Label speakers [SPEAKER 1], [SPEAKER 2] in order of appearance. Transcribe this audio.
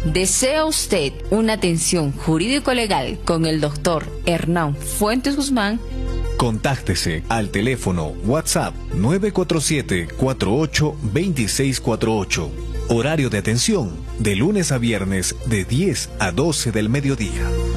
[SPEAKER 1] ¿Desea usted una atención jurídico-legal con el doctor Hernán Fuentes Guzmán?
[SPEAKER 2] Contáctese al teléfono WhatsApp 947-48-2648. Horario de atención de lunes a viernes de 10 a 12 del mediodía.